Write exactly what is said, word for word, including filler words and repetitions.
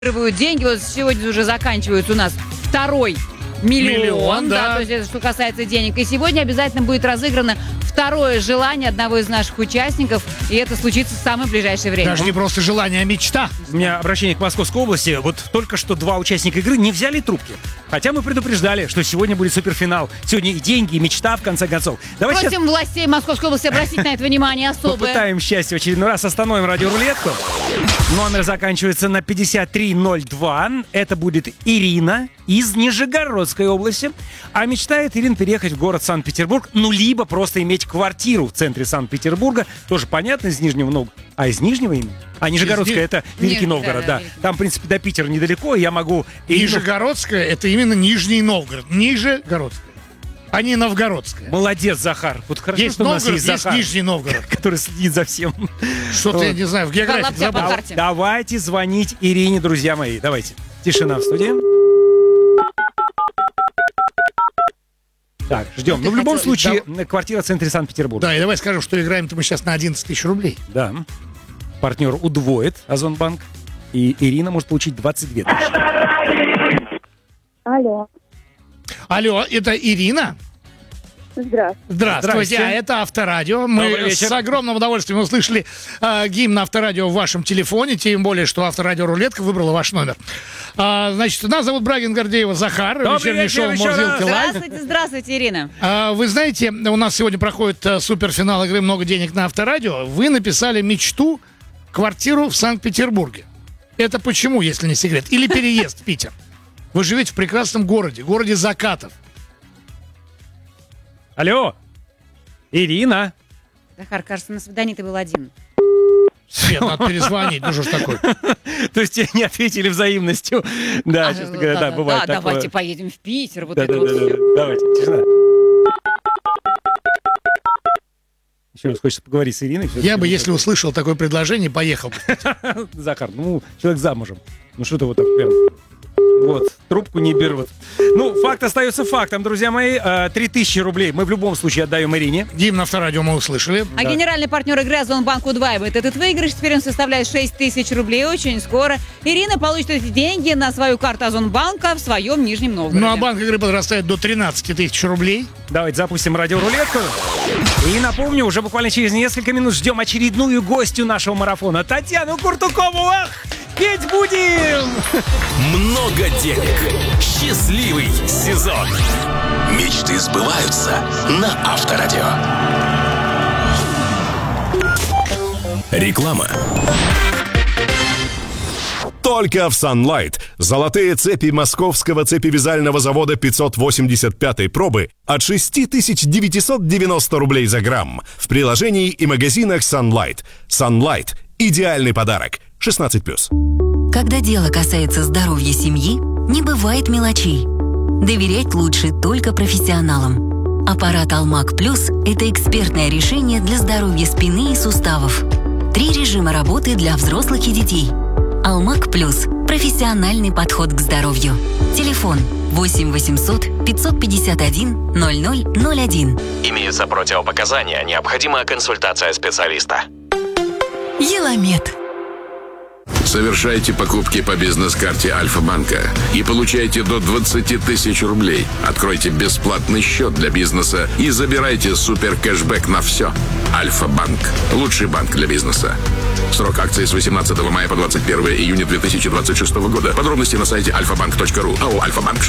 выигрывают деньги. Вот сегодня уже заканчивается у нас второй миллион, Миллион, да. да, то есть это что касается денег. И сегодня обязательно будет разыграно второе желание одного из наших участников, и это случится в самое ближайшее время. Даже не просто желание, а мечта. У меня обращение к Московской области. Вот только что два участника игры не взяли трубки. Хотя мы предупреждали, что сегодня будет суперфинал. Сегодня и деньги, и мечта, в конце концов. Давайте Просим властей Московской области обратить на это внимание особое. попытаем счастье в очередной раз. Остановим радиорулетку. Номер заканчивается на пятьдесят три ноль два. Это будет Ирина из Нижегородской области. А мечтает Ирина переехать в город Санкт-Петербург, ну, либо просто иметь квартиру в центре Санкт-Петербурга. Тоже понятно, из Нижнего Новгорода. А из Нижнего именно? А Нижегородская Из... это Великий Ниж... Новгород, да, да. да, Там, в принципе, до Питера недалеко, и я могу... Ирину... Нижегородская — это именно Нижний Новгород. Нижегородская, а не Новгородская. Молодец, Захар. Вот хорошо, Есть что у нас Новгород, есть есть Захар, Нижний Новгород. который следит за всем. Что-то, я не знаю, в географии Лаптя по забыл. карте. Давайте звонить Ирине, друзья мои. Давайте. Тишина в студии. Так, ждем. Ты Ну, в любом хотел- случае, квартира в центре Санкт-Петербурга. Да, и давай скажем, что играем-то мы сейчас на одиннадцать тысяч рублей. Да. Партнер удвоит Озонбанк. И Ирина может получить двадцать две тысячи. Алло, Алло, это Ирина? здравствуйте. Здравствуйте, Здрасте. а это Авторадио. Мы Добрый вечер. с огромным удовольствием услышали э, гимн Авторадио в вашем телефоне, тем более, что Авторадио Рулетка выбрала ваш номер. А, значит, нас зовут Брагин Гордеева Захар. Добрый Вечернее вечер шоу еще «Мурзилки раз. Лайв». Здравствуйте, здравствуйте, Ирина. А, вы знаете, у нас сегодня проходит э, суперфинал игры «Много денег на Авторадио». Вы написали мечту квартиру в Санкт-Петербурге. Это почему, если не секрет? Или переезд в Питер? Вы живете в прекрасном городе, городе закатов. Алло. Ирина. Захар, кажется, на свидании ты был один. Свет, надо перезвонить, ну что ж такое. То есть тебе не ответили взаимностью. Да, А, честно говоря, да, бывает да, такое. давайте поедем в Питер. Вот Да, это да, вот да, да, всё. да. Давайте, тишина. Еще раз хочется поговорить с Ириной. Я бы, если услышал такое предложение, поехал бы. Захар, ну, человек замужем. Ну, что ты вот так прям... Вот, трубку не берут. Ну, факт остается фактом, друзья мои. Три тысячи рублей мы в любом случае отдаем Ирине. Гимн на Авторадио мы услышали. А генеральный партнер игры Озонбанк удваивает этот выигрыш. Теперь он составляет шесть тысяч рублей. Очень скоро Ирина получит эти деньги на свою карту Озонбанка в своем Нижнем Новгороде. Ну, а банк игры подрастает до тринадцать тысяч рублей. Давайте запустим радиорулетку. И напомню, уже буквально через несколько минут ждем очередную гостью нашего марафона. Татьяну Куртукову. Ах, петь будем! Много денег. Счастливый сезон. Мечты сбываются на Авторадио. Реклама. Только в Sunlight. Золотые цепи московского цепевязального завода пятьсот восемьдесят пятой пробы от шесть тысяч девятьсот девяносто рублей за грамм. В приложении и магазинах Sunlight. Sunlight – идеальный подарок. шестнадцать плюс. Когда дело касается здоровья семьи, не бывает мелочей. Доверять лучше только профессионалам. Аппарат Алмак Плюс – это экспертное решение для здоровья спины и суставов. Три режима работы для взрослых и детей. Алмак Плюс – профессиональный подход к здоровью. Телефон восемь восемьсот пятьсот пятьдесят один ноль ноль ноль один. Имеются противопоказания. Необходима консультация специалиста. Еламед. Совершайте покупки по бизнес-карте Альфа-банка и получайте до двадцать тысяч рублей. Откройте бесплатный счет для бизнеса и забирайте супер кэшбэк на все. Альфа-банк. Лучший банк для бизнеса. Срок акции с восемнадцатого мая по двадцать первое июня две тысячи двадцать шестого года. Подробности на сайте альфа банк точка ру. АО «Альфа-банк»